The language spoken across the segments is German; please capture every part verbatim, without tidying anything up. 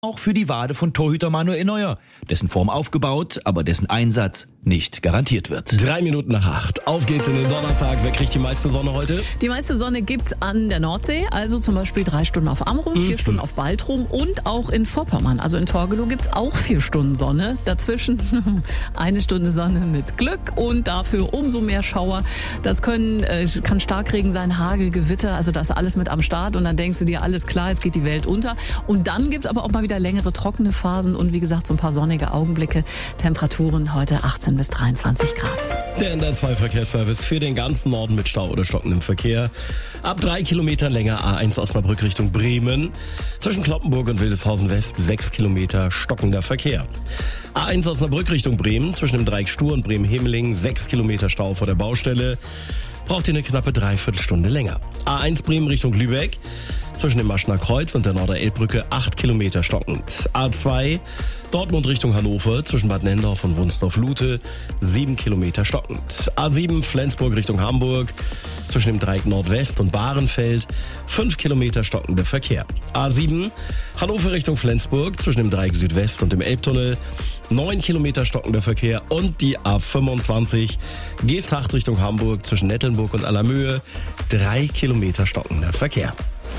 Auch für die Wade von Torhüter Manuel Neuer, dessen Form aufgebaut, aber dessen Einsatz nicht garantiert wird. Drei Minuten nach acht. Auf geht's in den Donnerstag. Wer kriegt die meiste Sonne heute? Die meiste Sonne gibt's an der Nordsee, also zum Beispiel drei Stunden auf Amrum, vier mhm. Stunden auf Baltrum und auch in Vorpommern. Also in Torgelow gibt's auch vier Stunden Sonne. Dazwischen eine Stunde Sonne mit Glück und dafür umso mehr Schauer. Das können äh, kann Starkregen sein, Hagel, Gewitter, also das ist alles mit am Start. Und dann denkst du dir, alles klar, jetzt geht die Welt unter. Und dann gibt's aber auch mal wieder längere trockene Phasen und wie gesagt so ein paar sonnige Augenblicke. Temperaturen heute achtzehn bis dreiundzwanzig Grad. Der N D R zwei Verkehrsservice für den ganzen Norden mit Stau oder stockendem Verkehr. Ab drei Kilometern länger A eins Osnabrück Richtung Bremen. Zwischen Cloppenburg und Wildeshausen West sechs Kilometer stockender Verkehr. A eins Osnabrück Richtung Bremen. Zwischen dem Dreieck Stur und Bremen-Hemeling sechs Kilometer Stau vor der Baustelle. Braucht ihr eine knappe Dreiviertelstunde länger. A eins Bremen Richtung Lübeck. Zwischen dem Maschner Kreuz und der Norderelbbrücke acht Kilometer stockend. A zwei Dortmund Richtung Hannover zwischen Bad Nendorf und Wunsdorf-Lute sieben Kilometer stockend. A sieben Flensburg Richtung Hamburg zwischen dem Dreieck Nordwest und Bahrenfeld fünf Kilometer stockender Verkehr. A sieben Hannover Richtung Flensburg zwischen dem Dreieck Südwest und dem Elbtunnel neun Kilometer stockender Verkehr und die A fünfundzwanzig Geesthacht Richtung Hamburg zwischen Nettelnburg und Allermöhe drei Kilometer stockender Verkehr.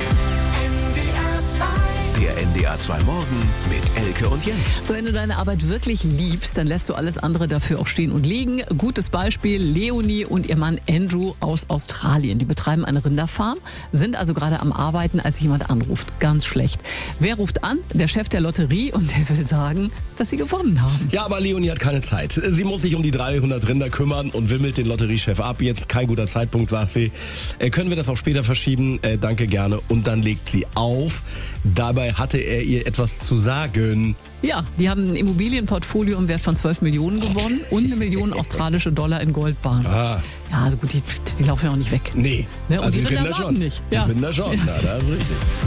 Der N D R zwei Morgen mit Elke und Jens. So, wenn du deine Arbeit wirklich liebst, dann lässt du alles andere dafür auch stehen und liegen. Gutes Beispiel, Leonie und ihr Mann Andrew aus Australien. Die betreiben eine Rinderfarm, sind also gerade am Arbeiten, als jemand anruft. Ganz schlecht. Wer ruft an? Der Chef der Lotterie und der will sagen, dass sie gewonnen haben. Ja, aber Leonie hat keine Zeit. Sie muss sich um die dreihundert Rinder kümmern und wimmelt den Lotteriechef ab. Jetzt kein guter Zeitpunkt, sagt sie. Äh, können wir das auch später verschieben? Äh, danke, gerne. Und dann legt sie auf. Dabei hatte er ihr etwas zu sagen. Ja, die haben ein Immobilienportfolio im Wert von zwölf Millionen gewonnen und eine Million australische Dollar in Goldbarren. Ah. Ja, gut, die, die laufen ja auch nicht weg. Nee. Ne? Und also die Rinder schon. nicht. Ja. Die Rinder schon, ja, das ist richtig.